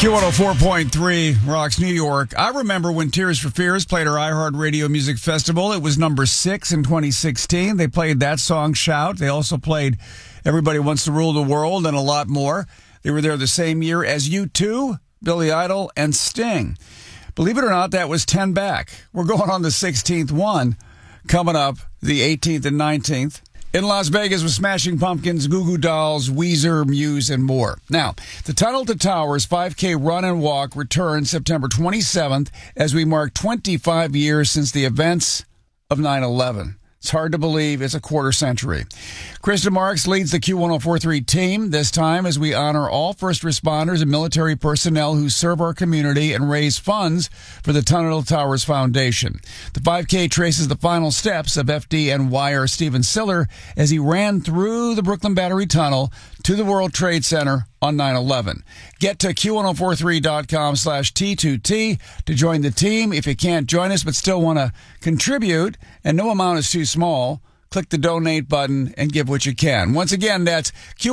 Q104.3 rocks New York. I remember when Tears for Fears played our iHeartRadio Music Festival. It was number 6 in 2016. They played that song, Shout. They also played Everybody Wants to Rule the World and a lot more. They were there the same year as U2, Billy Idol, and Sting. Believe it or not, that was 10 back. We're going on the 16th one, coming up the 18th and 19th. In Las Vegas with Smashing Pumpkins, Goo Goo Dolls, Weezer, Muse, and more. Now, the Tunnel to Towers 5K Run and Walk returns September 27th as we mark 25 years since the events of 9/11. It's hard to believe it's a quarter century. Krista Marks leads the Q1043 team this time as we honor all first responders and military personnel who serve our community and raise funds for the Tunnel to Towers Foundation. The 5K traces the final steps of FDNYer Stephen Siller as he ran through the Brooklyn Battery Tunnel to the World Trade Center on 9/11. Get to Q1043.com/T2T to join the team. If you can't join us but still want to contribute, and no amount is too small, click the donate button and give what you can. Once again, that's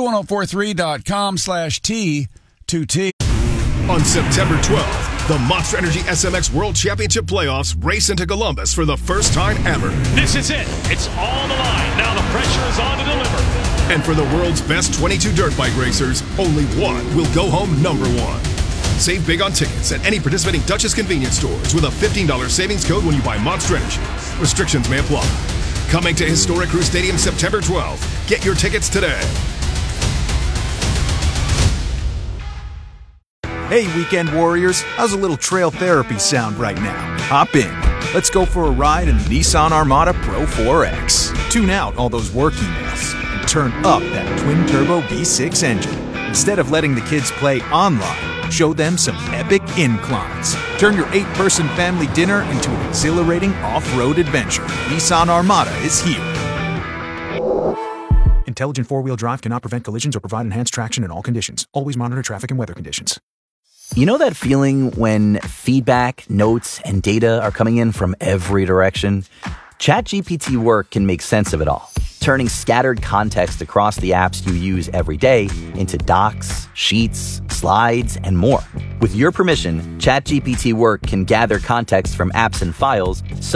Q1043.com/T2T. On September 12th, the Monster Energy SMX World Championship Playoffs race into Columbus for the first time ever. This is it. It's all the line. Now the pressure is on to deliver. And for the world's best 22 dirt bike racers, only one will go home number one. Save big on tickets at any participating Dutchess convenience stores with a $15 savings code when you buy Monster Energy. Restrictions may apply. Coming to Historic Crew Stadium September 12th. Get your tickets today. Hey, weekend warriors, how's a little trail therapy sound right now? Hop in. Let's go for a ride in the Nissan Armada Pro 4X. Tune out all those work emails and turn up that twin-turbo V6 engine. Instead of letting the kids play online, show them some epic inclines. Turn your 8-person family dinner into an exhilarating off-road adventure. Nissan Armada is here. Intelligent four-wheel drive cannot prevent collisions or provide enhanced traction in all conditions. Always monitor traffic and weather conditions. You know that feeling when feedback, notes, and data are coming in from every direction? ChatGPT Work can make sense of it all, turning scattered context across the apps you use every day into docs, sheets, slides, and more. With your permission, ChatGPT Work can gather context from apps and files